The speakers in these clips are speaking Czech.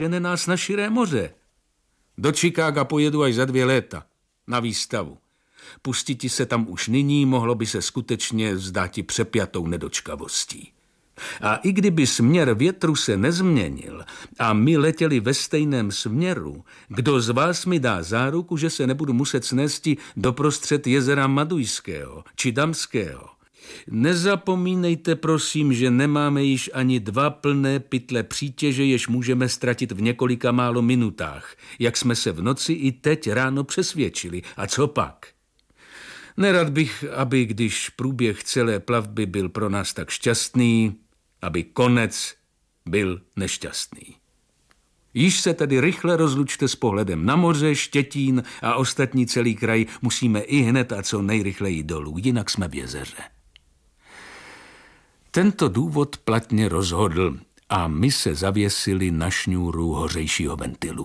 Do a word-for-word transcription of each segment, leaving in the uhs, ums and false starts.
jene nás na širé moře. Do Chicaga pojedu až za dvě léta na výstavu. Pustiti se tam už nyní mohlo by se skutečně zdáti přepjatou nedočkavostí. A i kdyby směr větru se nezměnil a my letěli ve stejném směru, kdo z vás mi dá záruku, že se nebudu muset snésti doprostřed jezera Madujského či Damského? Nezapomínejte prosím, že nemáme již ani dva plné pytle přítěže, jež můžeme ztratit v několika málo minutách, jak jsme se v noci i teď ráno přesvědčili. A co pak? Nerad bych, aby když průběh celé plavby byl pro nás tak šťastný, aby konec byl nešťastný. Již se tedy rychle rozlučte s pohledem na moře, Štětín a ostatní celý kraj. Musíme i hned a co nejrychleji dolů, jinak jsme v jezeře. Tento důvod platně rozhodl a my se zavěsili na šňůru hořejšího ventilu.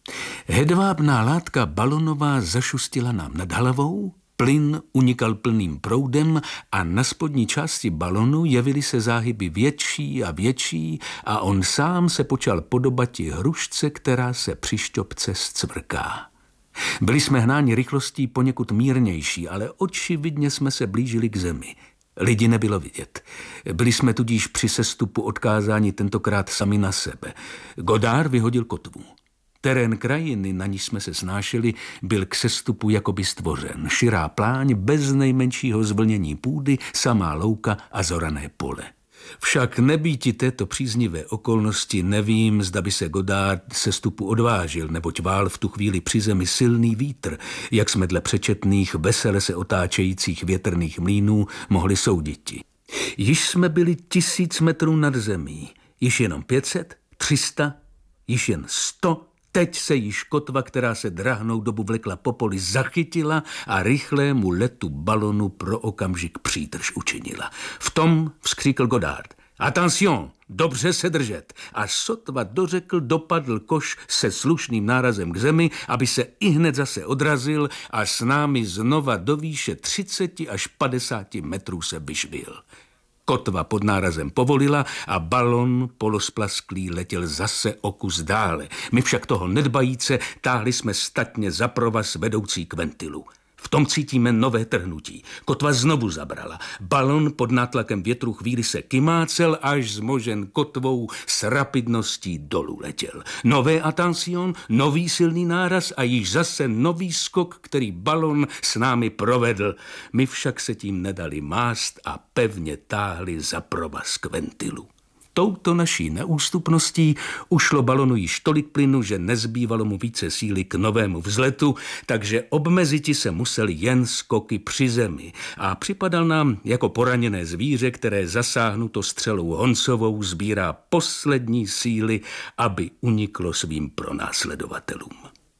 Hedvábná látka balonová zašustila nám nad hlavou, plyn unikal plným proudem a na spodní části balonu jevily se záhyby větší a větší a on sám se počal podobati hrušce, která se při šťopce zcvrká. Byli jsme hnáni rychlostí poněkud mírnější, ale očividně jsme se blížili k zemi. Lidi nebylo vidět. Byli jsme tudíž při sestupu odkázáni tentokrát sami na sebe. Godard vyhodil kotvu. Terén krajiny, na níž jsme se snášeli, byl k sestupu jakoby stvořen. Širá pláň, bez nejmenšího zvlnění půdy, samá louka a zorané pole. Však nebýti této příznivé okolnosti, nevím, zda by se Godard sestupu odvážil, neboť vál v tu chvíli při zemi silný vítr, jak jsme dle přečetných, vesele se otáčejících větrných mlýnů mohli souditi. Již jsme byli tisíc metrů nad zemí, již jenom pět set, tři sta, již jen sto. Teď se již kotva, která se drahnou dobu vlekla po poli, zachytila a rychlému letu balonu pro okamžik přítrž učinila. V tom vzkříkl Godard. Attention, dobře se držet. A sotva dořekl, dopadl koš se slušným nárazem k zemi, aby se ihned zase odrazil a s námi znova do výše třicet až padesát metrů se vyšvil. Kotva pod nárazem povolila a balon polosplasklý letěl zase o kus dále. My však toho nedbajíce táhli jsme statně za provaz vedoucí k ventilu. V tom cítíme nové trhnutí. Kotva znovu zabrala. Balon pod nátlakem větru chvíli se kymácel, až zmožen kotvou s rapidností dolů letěl. Nové attention, nový silný náraz a již zase nový skok, který balon s námi provedl. My však se tím nedali mást a pevně táhli za provaz k ventilu. Touto naší neústupností ušlo balonu již tolik plynu, že nezbývalo mu více síly k novému vzletu, takže obmeziti se musel jen skoky při zemi a připadal nám jako poraněné zvíře, které zasáhnuto střelou Honsovou sbírá poslední síly, aby uniklo svým pronásledovatelům.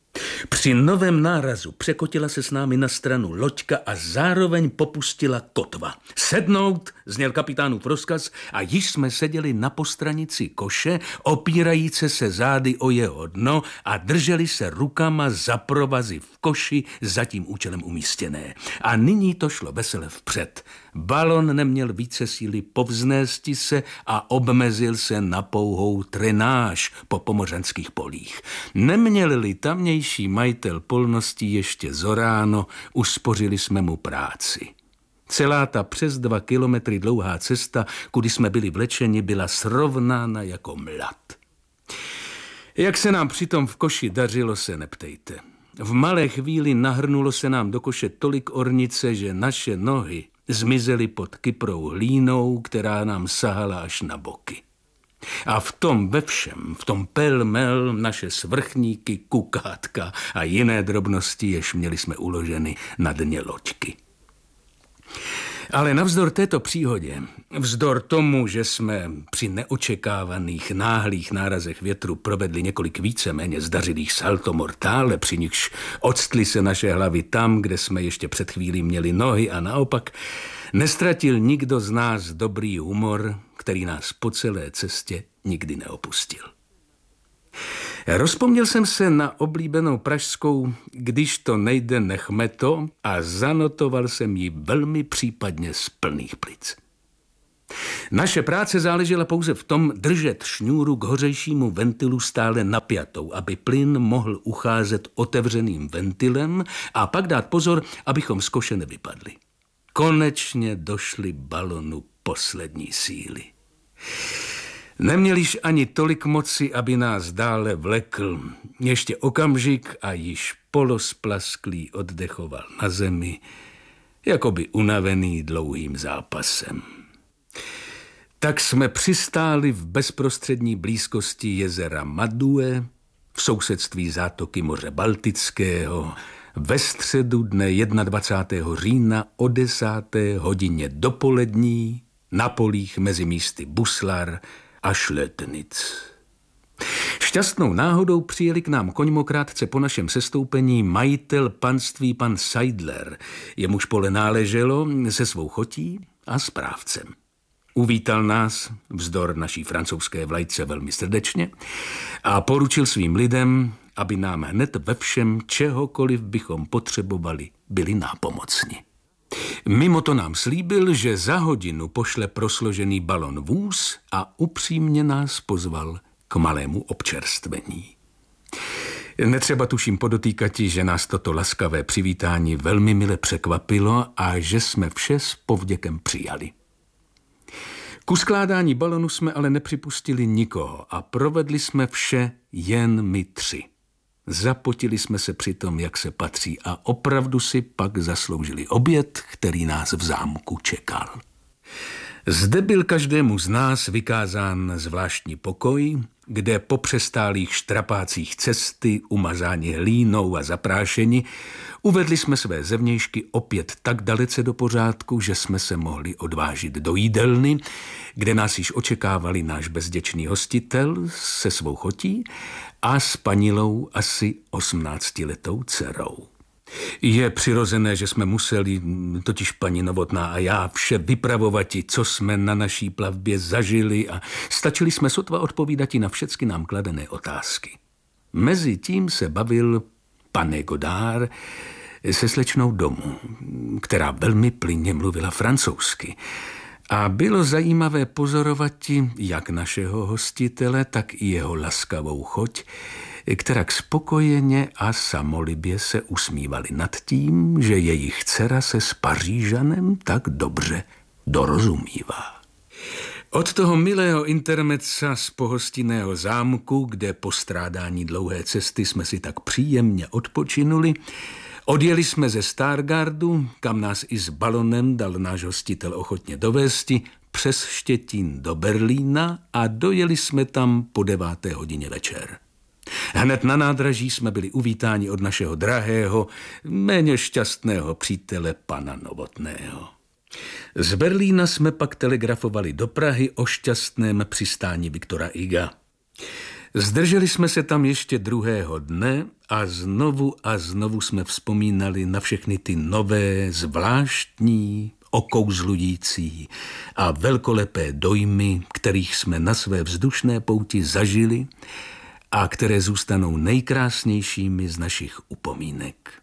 Při novém nárazu překotila se s námi na stranu loďka a zároveň popustila kotva. Sednout, zněl kapitánův rozkaz a již jsme seděli na postranici koše, opírajíce se zády o jeho dno a drželi se rukama za provazy v koši za tím účelem umístěné. A nyní to šlo vesele vpřed. Balon neměl více síly povznésti se a obmezil se na pouhou trenáž po pomořanských polích. Neměl-li tamnější majitel polností ještě zoráno, uspořili jsme mu práci. Celá ta přes dva kilometry dlouhá cesta, kudy jsme byli vlečeni, byla srovnána jako mlad. Jak se nám přitom v koši dařilo, se neptejte. V malé chvíli nahrnulo se nám do koše tolik ornice, že naše nohy zmizely pod kyprou hlínou, která nám sahala až na boky. A v tom ve všem, v tom pelmel naše svrchníky, kukátka a jiné drobnosti, jež měli jsme uloženy na dně loďky. Ale navzdor této příhodě, vzdor tomu, že jsme při neočekávaných náhlých nárazech větru provedli několik víceméně zdařilých salto mortále, při nichž octly se naše hlavy tam, kde jsme ještě před chvílí měli nohy a naopak, nestratil nikdo z nás dobrý humor, který nás po celé cestě nikdy neopustil. Rozpomněl jsem se na oblíbenou pražskou "Když to nejde, nechme to" a zanotoval jsem ji velmi případně z plných plic. Naše práce záležela pouze v tom držet šňůru k hořejšímu ventilu stále napjatou, aby plyn mohl ucházet otevřeným ventilem a pak dát pozor, abychom z koše nevypadli. Konečně došly balonu poslední síly. Neměliš ani tolik moci, aby nás dále vlekl. Ještě okamžik a již polosplasklý oddechoval na zemi, jakoby unavený dlouhým zápasem. Tak jsme přistáli v bezprostřední blízkosti jezera Madue, v sousedství zátoky moře Baltického, ve středu dne dvacátého prvního října o desáté hodině dopolední na polích mezi místy Buslar a Šletnic. Šťastnou náhodou přijeli k nám koňmokrátce po našem sestoupení majitel panství pan Seidler, jemuž pole náleželo, se svou chotí a správcem. Uvítal nás, vzdor naší francouzské vlajce, velmi srdečně a poručil svým lidem, aby nám hned ve všem, čehokoliv bychom potřebovali, byli nápomocni. Mimo to nám slíbil, že za hodinu pošle prosložený balon vůz a upřímně nás pozval k malému občerstvení. Netřeba tuším podotýkati, že nás toto laskavé přivítání velmi mile překvapilo a že jsme vše s povděkem přijali. Ku skládání balonu jsme ale nepřipustili nikoho a provedli jsme vše jen my tři. Zapotili jsme se při tom, jak se patří, a opravdu si pak zasloužili oběd, který nás v zámku čekal. Zde byl každému z nás vykázán zvláštní pokoj, kde po přestálých štrapácích cesty, umazání hlínou a zaprášení, uvedli jsme své zevnějšky opět tak dalece do pořádku, že jsme se mohli odvážit do jídelny, kde nás již očekávali náš bezděčný hostitel se svou chotí a s panilou asi osmnáctiletou dcerou. Je přirozené, že jsme museli, totiž paní Novotná a já, vše vypravovati, co jsme na naší plavbě zažili, a stačili jsme sotva odpovídati na všecky nám kladené otázky. Mezitím se bavil pane Godard se slečnou domů, která velmi plynně mluvila francouzsky. A bylo zajímavé pozorovati jak našeho hostitele, tak i jeho laskavou choť, kterak spokojeně a samolibě se usmívali nad tím, že jejich dcera se s Pařížanem tak dobře dorozumívá. Od toho milého intermezza z pohostinného zámku, kde po strádání dlouhé cesty jsme si tak příjemně odpočinuli, odjeli jsme ze Stargardu, kam nás i s balonem dal náš hostitel ochotně dovésti, přes Štětín do Berlína a dojeli jsme tam po deváté hodině večer. Hned na nádraží jsme byli uvítáni od našeho drahého, méně šťastného přítele pana Novotného. Z Berlína jsme pak telegrafovali do Prahy o šťastném přistání Viktora Huga. Zdrželi jsme se tam ještě druhého dne a znovu a znovu jsme vzpomínali na všechny ty nové, zvláštní, okouzlující a velkolepé dojmy, kterých jsme na své vzdušné pouti zažili a které zůstanou nejkrásnějšími z našich upomínek.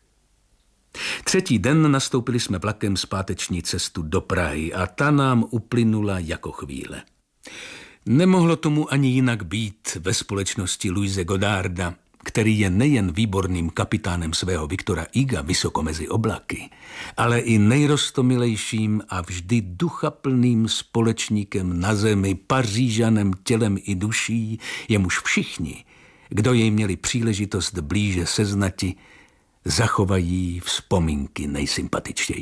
Třetí den nastoupili jsme vlakem zpáteční cestu do Prahy a ta nám uplynula jako chvíle. Nemohlo tomu ani jinak být ve společnosti Louise Godarda, který je nejen výborným kapitánem svého Viktora Huga vysoko mezi oblaky, ale i nejrostomilejším a vždy duchaplným společníkem na zemi, Pařížanem tělem i duší, jemuž všichni, kdo jej měli příležitost blíže seznati, zachovají vzpomínky nejsympatičtější.